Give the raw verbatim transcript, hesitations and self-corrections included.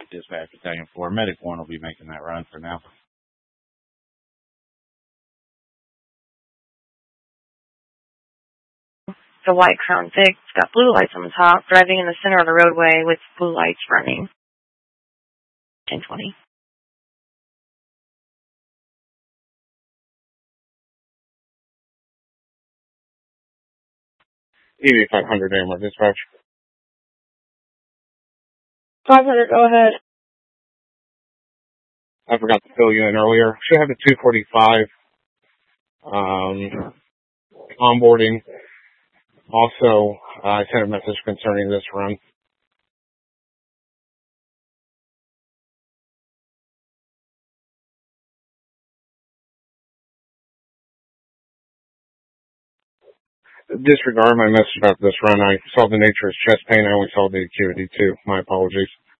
Dispatch Battalion four. Medic one will be making that run for now. The white Crown Vic. It's got blue lights on the top, driving in the center of the roadway with blue lights running. ten twenty. E V five hundred A M R dispatch. five hundred, go ahead. I forgot to fill you in earlier. Should have a two forty-five um, onboarding. Also, uh, I sent a message concerning this run. Disregard my message about this run. I saw the nature of his chest pain. I only saw the acuity too. My apologies.